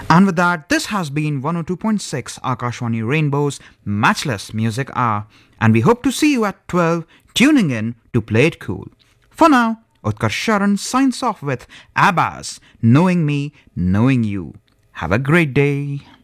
And with that, this has been 102.6 Akashwani Rainbow's Matchless Music Hour, and we hope to see you at 12, tuning in to Play It Cool. For now, Utkar Sharan signs off with ABBA's Knowing Me, Knowing You. Have a great day.